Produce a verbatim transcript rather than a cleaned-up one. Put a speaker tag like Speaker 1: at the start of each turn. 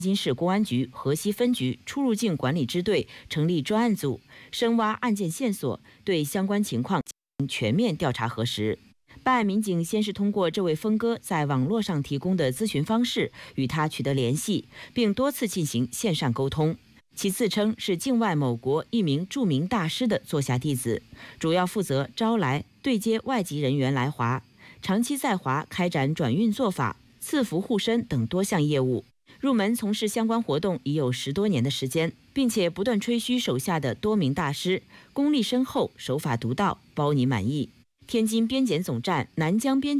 Speaker 1: 津市公安局河西分局出入境管理支队成立专案组，深挖案件线索，对相关情况进行全面调查核实。办案民警先是通过这位峰哥在网络上提供的咨询方式与他取得联系，并多次进行线上沟通。其自称是境外某国一名著名大师的座下弟子，主要负责招来、对接外籍人员来华，长期在华开展转运做法、赐福护身等多项业务。入门从事相关活动已有十多年的时间，并且不断吹嘘手下的多名大师功力深厚、手法独到，包你满意。天津边检总站南江边